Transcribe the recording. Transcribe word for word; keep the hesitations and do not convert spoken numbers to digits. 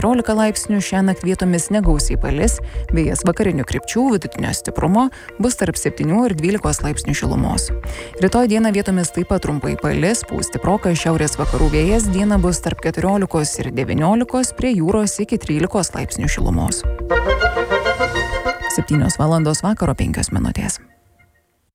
keturiolika laipsnių, šiąnakt vietomis negausiai palis, vėjas vakarinių krypčių vidutinio stiprumo, bus tarp septynių ir dvylikos laipsnių šilumos. Rytoj dieną vietomis taip pat trumpai palis, pūs stiprokas šiaurės vakarų vėjas, dieną bus tarp keturiolikos ir devyniolikos, prie jūros iki trylikos laipsnių šilumos. septynios valandos vakaro penkios minutės.